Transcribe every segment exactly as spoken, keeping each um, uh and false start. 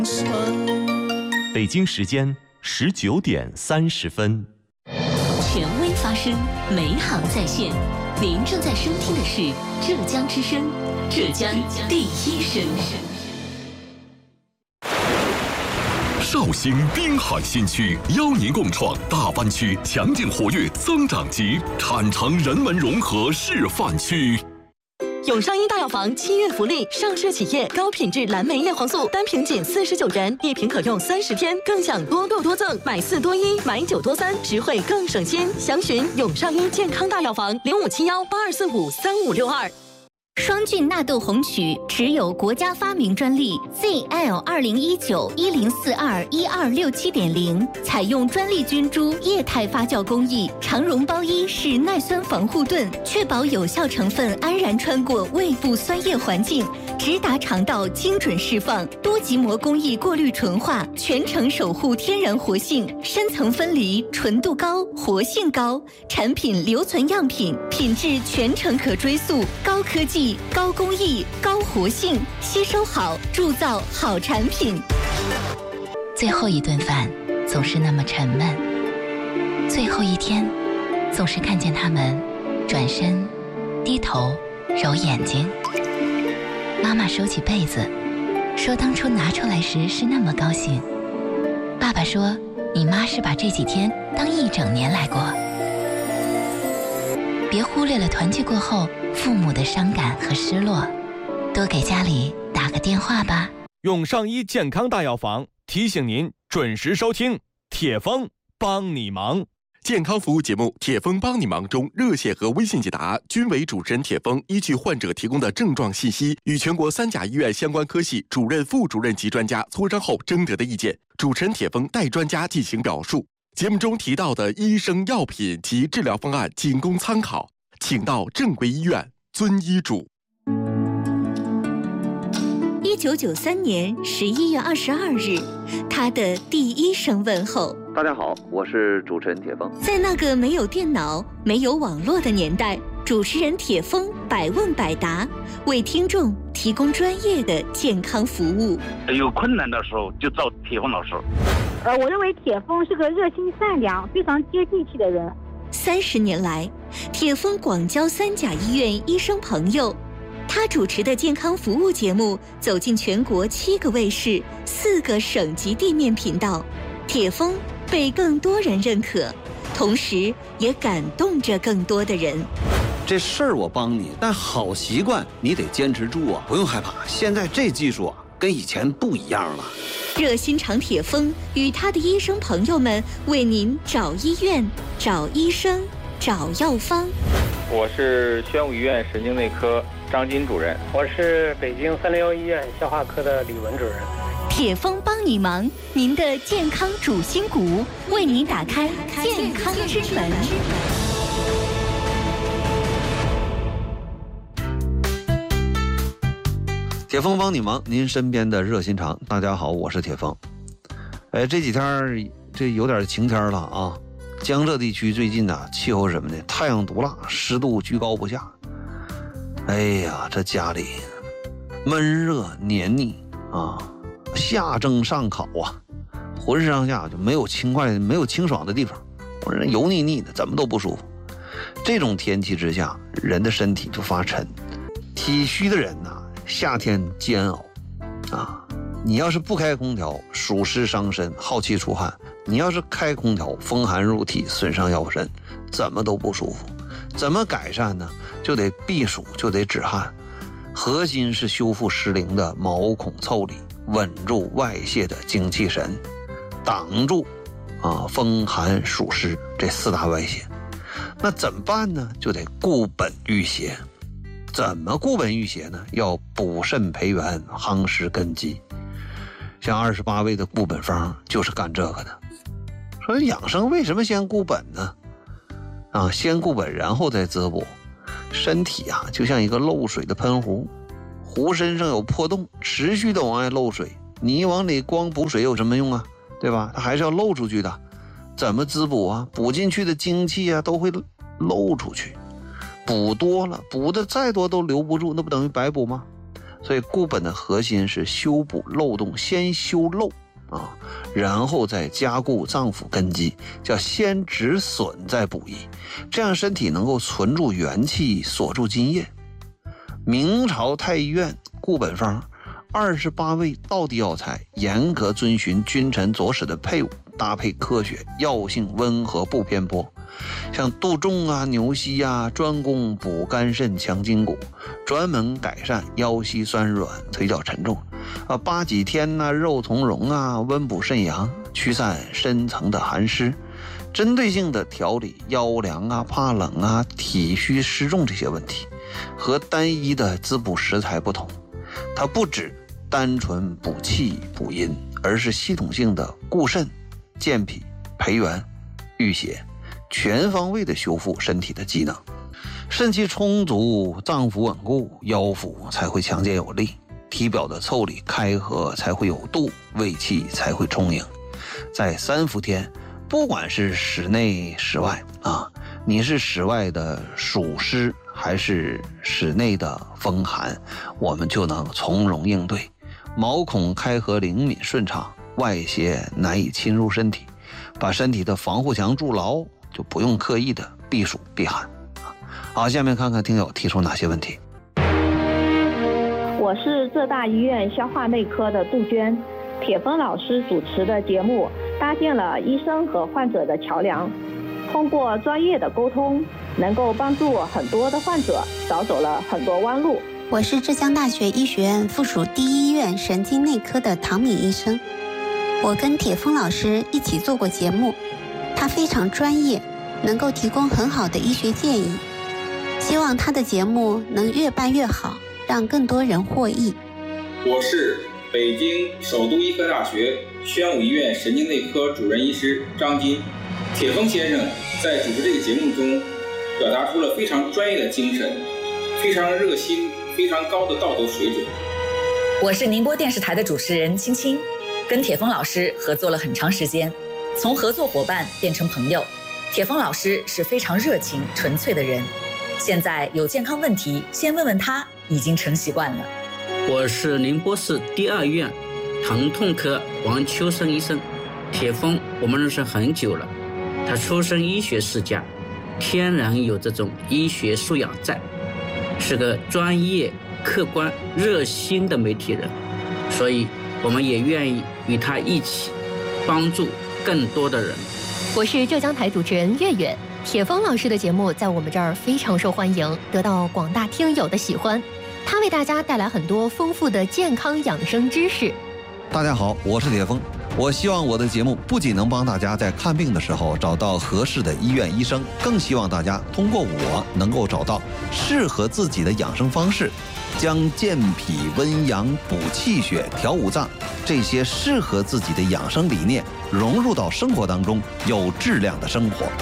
北京时间十九点三十分。 权威发声，美好在线。您正在收听的是浙江之声，浙江第一声。 绍兴滨海新区邀您共创大湾区强劲活跃增长极产城人文融合示范区。 永上一大药房七月福利，上市企业高品质蓝莓叶黄素单瓶仅四十九元，一瓶可用三十天，更享多购多赠，买四多一，买九多三，实惠更省心。详询永上一健康大药房零五七幺八二四五三五六二。 双菌纳豆红曲持有国家发明专利 Z L 二零一九一零四二一二六七点零，采用专利菌株液态发酵工艺，长绒包衣式耐酸防护盾，确保有效成分安然穿过胃部酸液环境，直达肠道精准释放。多极膜工艺过滤纯化，全程守护天然活性，深层分离，纯度高，活性高。产品留存样品，品质全程可追溯，高科技。高工艺、高活性，吸收好，铸造好产品。 最后一顿饭总是那么沉闷，最后一天总是看见他们转身、低头、揉眼睛。妈妈收起被子，说当初拿出来时是那么高兴。爸爸说，你妈是把这几天当一整年来过。别忽略了团聚过后父母的伤感和失落，多给家里打个电话吧。 永上一健康大药房提醒您准时收听铁峰帮你忙。 健康服务节目《铁峰帮你忙》中，热线和微信解答均为主持人铁峰依据患者提供的症状信息，与全国三甲医院相关科系主任、副主任及专家磋商后征得的意见，主持人铁峰代专家进行表述。节目中提到的医生、药品及治疗方案仅供参考，请到正规医院遵医嘱。 一九九三年十一月二十二日，他的第一声问候。 大家好，我是主持人铁峰。 在那个没有电脑、没有网络的年代，主持人铁峰百问百答，为听众提供专业的健康服务。 有困难的时候就找铁峰老师。 呃，我认为铁峰是个热心善良、非常接地气的人。 三十年来，铁峰广交三甲医院医生朋友。他主持的健康服务节目走进全国七个卫视、四个省级地面频道，铁峰被更多人认可，同时也感动着更多的人。 这事儿我帮你，但好习惯你得坚持住啊！不用害怕，现在这技术啊，跟以前不一样了。 热心肠铁峰与他的医生朋友们为您找医院、找医生、找药方。 我是宣武医院神经内科张金主任。 我是北京三零幺医院消化科的李文主任。 铁峰帮你忙，您的健康主心骨，为您打开健康之门。 铁峰帮你忙，您身边的热心肠。大家好，我是铁峰。哎，这几天这有点晴天了啊。江浙地区最近呢、啊，气候什么呢？太阳毒辣，湿度居高不下。哎呀，这家里闷热黏腻啊，夏蒸上烤啊，浑身上下就没有轻快、没有清爽的地方，浑身油腻腻的，怎么都不舒服。这种天气之下，人的身体就发沉，体虚的人呐、啊。夏天煎熬啊！你要是不开空调，暑湿伤身，耗气出汗；你要是开空调，风寒入体，损伤腰身，怎么都不舒服。怎么改善呢？就得避暑，就得止汗。核心是修复失灵的毛孔腠理，稳住外泄的精气神，挡住啊风寒暑湿这四大外邪。那怎么办呢？就得固本育邪。怎么固本育邪呢？要补肾培元，夯实根基。像二十八味的固本方就是干这个的。说养生为什么先固本呢？啊，先固本然后再滋补。身体啊就像一个漏水的喷壶，壶身上有破洞，持续的往外漏水，你往里光补水有什么用啊？对吧？它还是要漏出去的。怎么滋补啊？补进去的精气啊都会漏出去。补多了，补的再多都留不住，那不等于白补吗？ 所以固本的核心是修补漏洞，先修漏啊，然后再加固脏腑根基，叫先止损再补益，这样身体能够存住元气，锁住津液。明朝太医院固本方二十八味道地药材，严格遵循君臣佐使的配伍，搭配科学，药性温和不偏颇。像杜仲啊、牛膝啊，专攻补肝肾、强筋骨，专门改善腰膝酸软、腿脚沉重。啊，八戟天呐、啊、肉苁蓉啊，温补肾阳，驱散深层的寒湿，针对性的调理腰凉啊、怕冷啊、体虚湿重这些问题。和单一的滋补食材不同，它不只单纯补气补阴，而是系统性的固肾、健脾、培元、御邪，全方位的修复身体的机能。肾气充足，脏腑稳固，腰腹才会强健有力，体表的腠理开合才会有度，胃气才会充盈。在三伏天，不管是室内室外啊，你是室外的暑湿还是室内的风寒，我们就能从容应对，毛孔开合灵敏顺畅，外邪难以侵入身体，把身体的防护墙筑牢，就不用刻意的避暑避寒。好，下面看看听友提出哪些问题。 我是浙大医院消化内科的杜鹃，铁峰老师主持的节目搭建了医生和患者的桥梁，通过专业的沟通，能够帮助很多的患者少走了很多弯路。 我是浙江大学医学院附属第一医院神经内科的唐敏医生，我跟铁峰老师一起做过节目，他非常专业，能够提供很好的医学建议，希望他的节目能越办越好，让更多人获益。 我是北京首都医科大学宣武医院神经内科主任医师张金。铁峰先生在主持这个节目中表达出了非常专业的精神，非常热心，非常高的道德水准。 我是宁波电视台的主持人青青，跟铁峰老师合作了很长时间，从合作伙伴变成朋友。铁峰老师是非常热情纯粹的人，现在有健康问题先问问他已经成习惯了。 我是宁波市第二医院疼痛科王秋生医生。铁峰我们认识很久了，他出身医学世家，天然有这种医学素养在，是个专业客观热心的媒体人，所以我们也愿意与他一起帮助更多的人。 我是浙江台主持人月月，铁峰老师的节目在我们这儿非常受欢迎，得到广大听友的喜欢。他为大家带来很多丰富的健康养生知识。 大家好，我是铁峰。我希望我的节目不仅能帮大家在看病的时候找到合适的医院医生，更希望大家通过我能够找到适合自己的养生方式，将健脾温阳、补气血、调五脏这些适合自己的养生理念融入到生活当中，有质量的生活。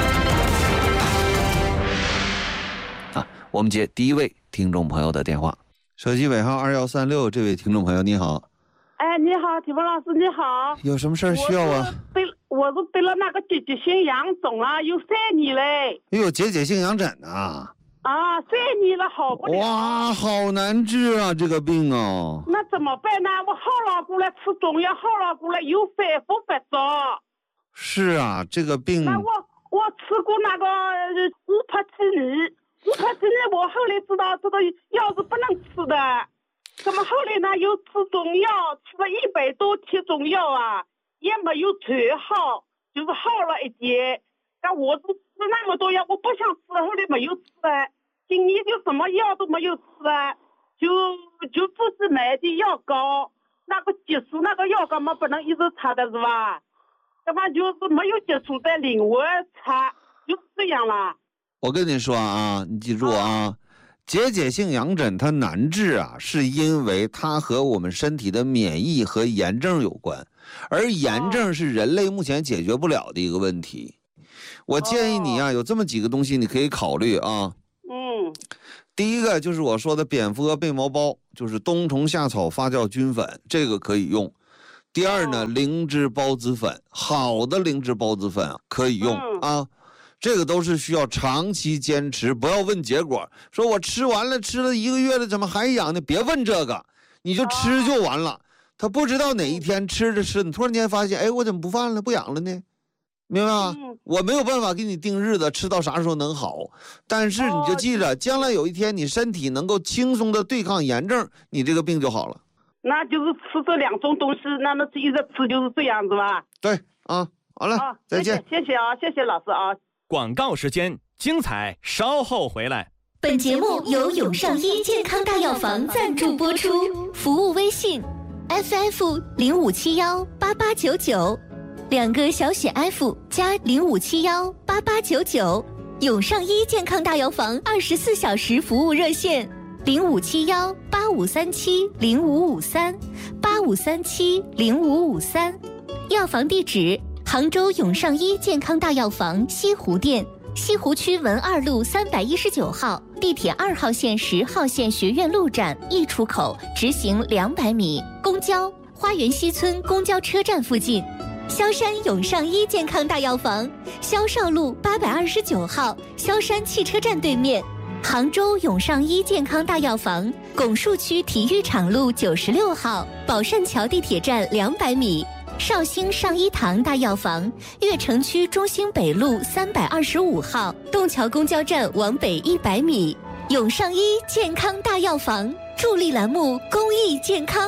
啊，我们接第一位听众朋友的电话，手机尾号二幺三六，这位听众朋友你好。 哎，你好，铁峰老师，你好。 有什么事儿需要啊？ 我是得我是得了那个结节性羊肿了，有三年嘞。 哎呦，结节性羊疹啊！ 啊，三年了，好不了。 哇，好难治啊，这个病哦。 那怎么办呢？我好了过来吃中药，好了过来又反复发作。 是啊，这个病。 那我我吃过那个乌帕替尼，乌帕替尼我后来知道这个药是不能吃的。怎么后来呢？又吃中药，吃了一百多贴中药啊，也没有全好，就是好了一点。但我是吃那么多药，我不想吃，后来没有吃了。今年就什么药都没有吃了，就就自己买的药膏，那个激素那个药膏嘛，不能一直擦的是吧？那么就是没有激素在另外擦，就是这样了。 我跟你说啊，你记住啊。结节性羊疹它难治啊，是因为它和我们身体的免疫和炎症有关，而炎症是人类目前解决不了的一个问题。我建议你啊，有这么几个东西你可以考虑啊。 嗯， 第一个就是我说的蝙蝠蛾贝毛孢，就是冬虫夏草发酵菌粉，这个可以用。第二呢，灵芝孢子粉，好的灵芝孢子粉可以用啊。 这个都是需要长期坚持，不要问结果。说我吃完了，吃了一个月了，怎么还痒呢？别问这个，你就吃就完了。他不知道哪一天吃着吃，你突然间发现，哎，我怎么不犯了，不痒了呢？明白吗？嗯、我没有办法给你定日子，吃到啥时候能好。但是你就记着，将来有一天你身体能够轻松的对抗炎症，你这个病就好了。 那就是吃这两种东西，那么一直吃就是这样子吧？ 对啊，好了， 啊、 再见， 谢谢，谢谢啊，谢谢老师啊。 广告时间，精彩稍后回来。 本节目由永上医健康大药房赞助播出，服务微信 F F 零五七幺八八九九，两个小写 F 加零五七幺八八九九，永上医健康大药房二十四小时服务热线零五七幺八五三七零五五三八五三七零五五三，药房地址杭州永上医健康大药房西湖店。西湖区文二路三百一十九号，地铁二号线十号线学院路站 E 出口直行两百米，公交花园西村公交车站附近。萧山永上医健康大药房，萧少路八百二十九号，萧山汽车站对面。杭州永上医健康大药房，拱墅区体育场路九十六号，宝善桥地铁站两百米。绍兴上医堂大药房，悦城区中兴北路三百二十五号，洞桥公交站往北一百米。永上医健康大药房助力栏目公益健康。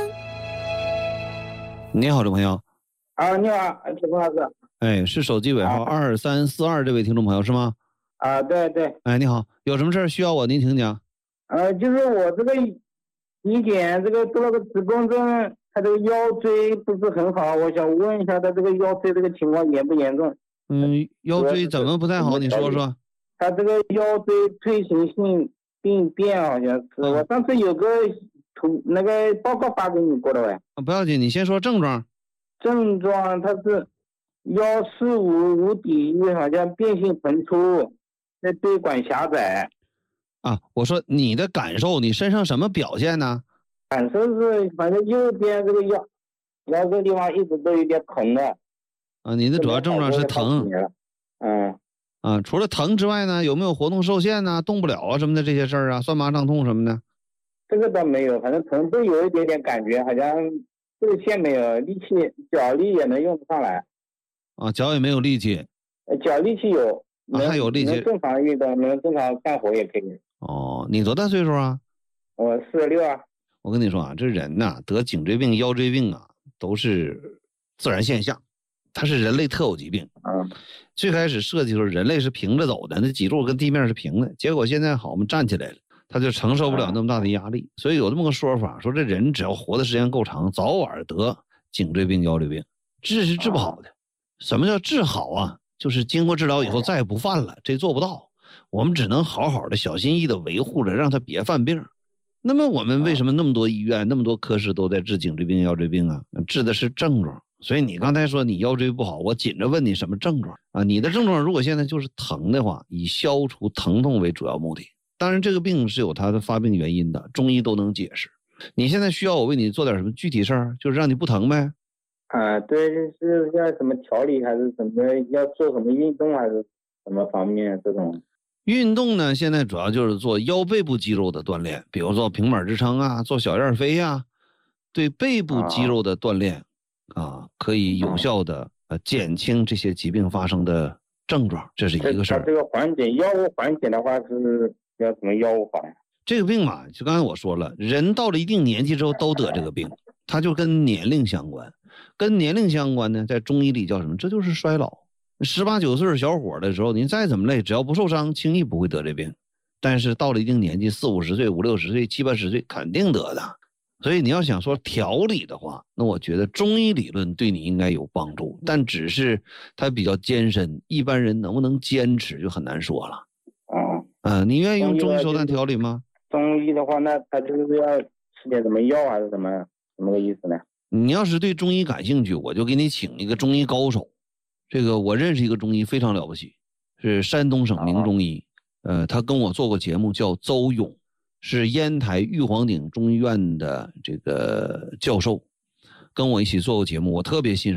你好，这位朋友。 啊，你好，铁峰老师。 哎，是手机尾号二三四二这位听众朋友是吗？ 啊，对对。 哎，你好，有什么事儿需要我您请讲。 呃，就是我这个以前这个得了个子宫症。他这个腰椎不是很好，我想问一下他这个腰椎这个情况严不严重？ 嗯，腰椎怎么不太好？你说说。 他这个腰椎退行性病变好像是，嗯、我上次有个图那个报告发给你过的喂。 啊，不要紧，你先说症状。 症状他是腰四五无底域，好像变性膨出，那椎管狭窄。 啊，我说你的感受，你身上什么表现呢？ 感受是，反正右边这个腰腰这个地方一直都有点疼的。 啊，你的主要症状是疼。 嗯。 啊，除了疼之外呢，有没有活动受限呐、啊、动不了啊什么的这些事儿啊，酸麻胀痛什么的？ 这个倒没有，反正疼都有一点点感觉，好像这个线没有力气，脚力也能用得上来。 啊，脚也没有力气。 脚力气有。 啊，还有力气。 能正常运动，能正常干活也可以。 哦，你多大岁数啊？ 我四十六啊。 我跟你说啊，这人呐、啊、得颈椎病、腰椎病啊，都是自然现象，它是人类特有疾病。 嗯， 最开始设计的时候，人类是平着走的，那脊柱跟地面是平的。结果现在好，我们站起来了，他就承受不了那么大的压力。所以有这么个说法，说这人只要活的时间够长，早晚得颈椎病、腰椎病，治是治不好的。什么叫治好啊？就是经过治疗以后再也不犯了，这做不到。我们只能好好的、小心翼翼的维护着，让他别犯病。那么我们为什么那么多医院、那么多科室都在治颈椎病、腰椎病啊？治的是症状。所以你刚才说你腰椎不好，我紧着问你什么症状啊？你的症状如果现在就是疼的话，以消除疼痛为主要目的。当然这个病是有它的发病原因的，中医都能解释。你现在需要我为你做点什么具体事儿，就是让你不疼呗？ 啊，对，是要什么调理还是什么，要做什么运动还是什么方面这种？ 运动呢，现在主要就是做腰背部肌肉的锻炼，比如说平板支撑啊，做小燕飞啊，对背部肌肉的锻炼 啊, 啊，可以有效的呃减轻这些疾病发生的症状，这是一个事儿。 这个缓解药物缓解的话是要什么药物好呀？ 这个病嘛，就刚才我说了，人到了一定年纪之后都得这个病，它就跟年龄相关，跟年龄相关呢，在中医里叫什么？这就是衰老。十八九岁小伙的时候，您再怎么累，只要不受伤，轻易不会得这病。但是到了一定年纪，四五十岁、五六十岁、七八十岁，肯定得的。所以你要想说调理的话，那我觉得中医理论对你应该有帮助，但只是它比较艰深，一般人能不能坚持就很难说了。 哦， 嗯、呃，你愿意用中医手段调理吗？ 中医的话，那他就是要吃点什么药还是什么什么个意思呢？ 你要是对中医感兴趣，我就给你请一个中医高手。这个我认识一个中医非常了不起，是山东省名中医，呃，他跟我做过节目，叫邹勇，是烟台玉皇顶中医院的这个教授，跟我一起做过节目，我特别欣赏。